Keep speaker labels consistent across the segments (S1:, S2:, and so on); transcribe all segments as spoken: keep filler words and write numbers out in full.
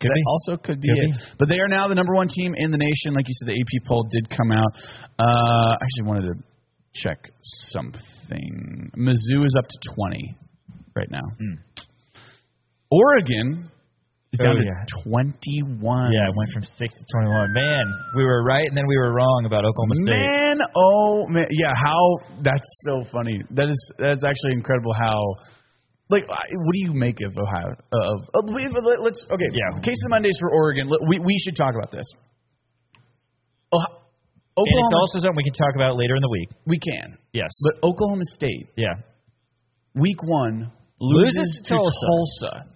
S1: Could
S2: that
S1: be.
S2: also could be
S1: Could
S2: it.
S1: be.
S2: But they are now the number one team in the nation. Like you said, the A P poll did come out. Uh, I actually wanted to check something. Mizzou is up to twenty right now.
S1: Mm.
S2: Oregon is down
S1: Oh,
S2: to
S1: yeah.
S2: twenty-one.
S1: Yeah, it went from six to twenty-one. Man, we were right, and then we were wrong about Oklahoma State.
S2: Man, oh man, yeah. How that's so funny. That is that's actually incredible. How like I- what do you make of Ohio? Of uh, we, let- let's okay.
S1: Yeah.
S2: Case of Mondays for Oregon. Let- We we should talk about this. Oh,
S1: And
S2: Oklahoma.
S1: it's also something we can talk about later in the week.
S2: we can,
S1: Yes.
S2: but Oklahoma State
S1: Yeah.
S2: week one loses,
S1: Loses
S2: to
S1: to Tulsa.
S2: Tulsa.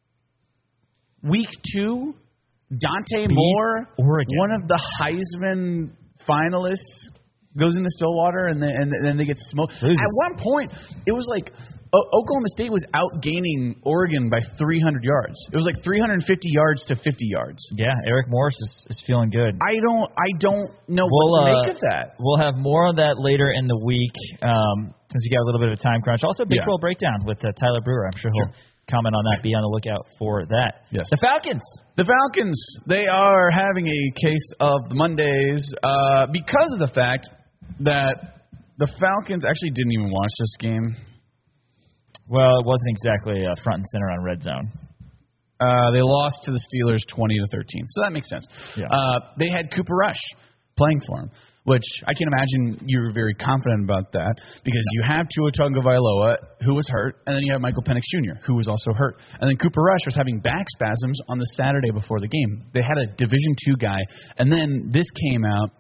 S2: Week two, Dante
S1: Beats
S2: Moore,
S1: Oregon.
S2: one of the Heisman finalists, goes into Stillwater, and then and then they get smoked.
S1: Loses.
S2: At one point, it was like o- Oklahoma State was outgaining Oregon by three hundred yards. It was like three hundred fifty yards to fifty yards.
S1: Yeah, Eric Morris is, is feeling good.
S2: I don't I don't know
S1: We'll,
S2: what to
S1: uh,
S2: make of that.
S1: We'll have more on that later in the week um, since we got a little bit of a time crunch. Also, Big
S2: Yeah.
S1: twelve Breakdown with uh, Tyler Brewer. I'm sure he'll
S2: Sure.
S1: comment on that. Be on the lookout for that.
S2: Yes.
S1: The Falcons.
S2: The Falcons, they are having a case of the Mondays uh, because of the fact that the Falcons actually didn't even watch this game.
S1: Well, it wasn't exactly uh, front and center on Red Zone.
S2: Uh, they lost to the Steelers twenty to thirteen, so that makes sense.
S1: Yeah.
S2: Uh, they had Cooper Rush playing for them, which I can imagine you're very confident about that because you have Tua Tagovailoa, who was hurt, and then you have Michael Penix Junior, who was also hurt. And then Cooper Rush was having back spasms on the Saturday before the game. They had a Division two guy, and then this came out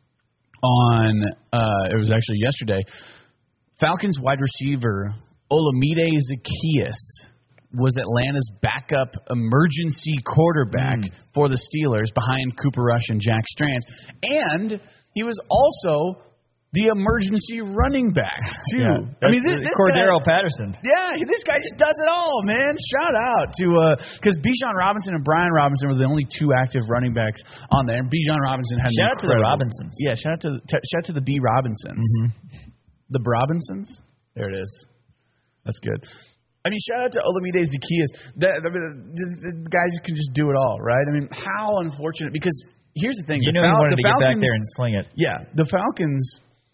S2: on, uh, it was actually yesterday, Falcons wide receiver Olamide Zaccheaus was Atlanta's backup emergency quarterback
S1: Mm.
S2: for the Steelers behind Cooper Rush and Jack Strand. And he was also the emergency running back, too.
S1: Yeah,
S2: I mean, this, this
S1: Cordero
S2: guy,
S1: Patterson.
S2: yeah, this guy just does it all, man. Shout out to because Bijan Robinson and Brian Robinson were the only two active running backs on there. And Bijan Robinson had an
S1: Shout out to the
S2: incredible-
S1: Robinsons.
S2: Yeah, shout out to t- shout out to the B Robinsons.
S1: Mm-hmm.
S2: The Robinsons. There it is. That's good. I mean, shout out to Olamide Zaccheaus. That, I mean, the, the guy can just do it all, right? I mean, how unfortunate. Because here's the thing.
S1: You
S2: the
S1: know he
S2: Fal-
S1: wanted
S2: the
S1: to get back
S2: Falcons-
S1: there and sling it.
S2: Yeah, the Falcons,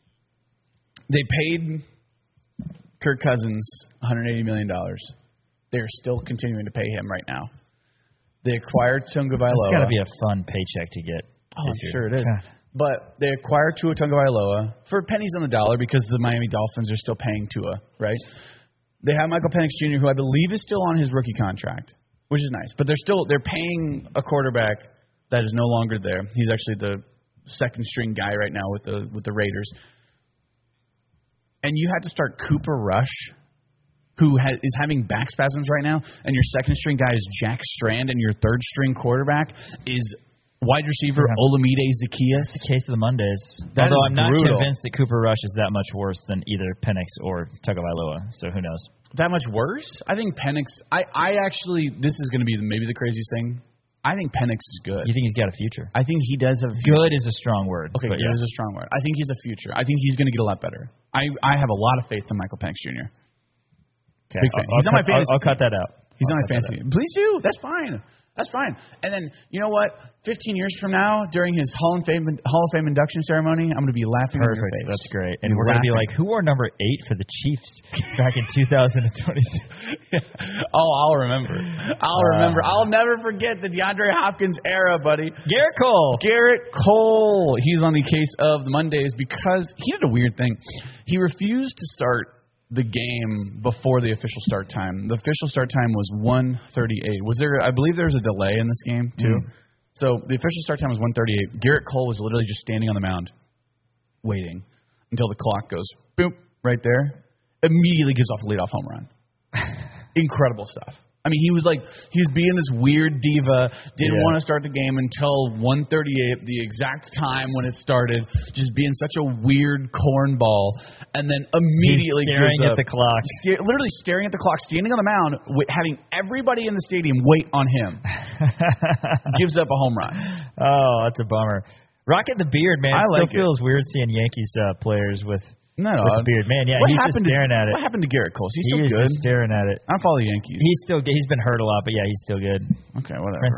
S2: they paid Kirk Cousins one hundred eighty million dollars. They're still continuing to pay him right now. They acquired Tagovailoa.
S1: It's got to be a fun paycheck to get.
S2: Oh, I'm
S1: this year.
S2: sure it is.
S1: God.
S2: But they acquired Tua Tagovailoa for pennies on the dollar because the Miami Dolphins are still paying Tua, right? They have Michael Penix Junior, who I believe is still on his rookie contract, which is nice. But they're still they're paying a quarterback that is no longer there. He's actually the second string guy right now with the with the Raiders. And you had to start Cooper Rush, who ha- is having back spasms right now, and your second string guy is Jack Strand, and your third string quarterback is wide receiver
S1: Yeah.
S2: Olamide Zaccheaus.
S1: It's the case of the Mondays.
S2: That
S1: Although
S2: is
S1: I'm not
S2: brutal.
S1: convinced that Cooper Rush is that much worse than either Penix or Tagovailoa. So who knows?
S2: That much worse? I think Penix. I, I actually. This is going to be the, maybe the craziest thing. I think Penix is good.
S1: You think he's got a future?
S2: I think he does have.
S1: Good is a strong word.
S2: Okay,
S1: but
S2: good
S1: yeah.
S2: is a strong word. I think he's a future. I think he's going to get a lot better. I I have a lot of faith in Michael Penix Junior
S1: Okay.
S2: Big fan.
S1: I'll,
S2: He's on my
S1: I'll cut-
S2: fantasy
S1: I'll, I'll cut that out.
S2: He's
S1: I'll
S2: on my
S1: cut that
S2: fantasy. Please do. That's fine. That's fine. And then you know what? Fifteen years from now, during his Hall of Fame Hall of Fame induction ceremony, I'm going to be laughing
S1: out.
S2: in your
S1: Perfect.
S2: face.
S1: That's great. And
S2: Be
S1: we're going to be
S2: laughing.
S1: like, who wore number eight for the Chiefs back in two thousand twenty?
S2: Oh, I'll remember. I'll
S1: Uh,
S2: remember. I'll never forget the DeAndre Hopkins era, buddy.
S1: Garrett Cole.
S2: Garrett Cole. He's on the case of the Mondays because he did a weird thing. He refused to start the game before the official start time. The official start time was one thirty-eight. Was there? I believe there was a delay in this game too.
S1: Mm.
S2: So the official start time was one thirty-eight. Garrett Cole was literally just standing on the mound, waiting until the clock goes boop right there. Immediately gives off a leadoff home run. Incredible stuff. I mean, he was like, he was being this weird diva, didn't
S1: Yeah.
S2: want to start the game until one thirty-eight, the exact time when it started, just being such a weird cornball, and then immediately
S1: He's staring
S2: gives
S1: at
S2: up,
S1: the clock.
S2: sta- literally staring at the clock, standing on the mound, wi- having everybody in the stadium wait on him, gives up a home run.
S1: Oh, that's a bummer. Rocking the beard, man.
S2: I
S1: It still
S2: like it.
S1: feels weird seeing Yankees uh, players with,
S2: No,
S1: with the beard. Man, yeah,
S2: what
S1: he's just
S2: happened
S1: staring
S2: to,
S1: at it.
S2: What happened to Garrett Cole? Is he
S1: He
S2: still
S1: is
S2: good?
S1: just staring at it.
S2: I don't follow the Yankees.
S1: He's still he's been hurt a lot, but yeah, he's still good.
S2: okay, whatever.
S1: Friends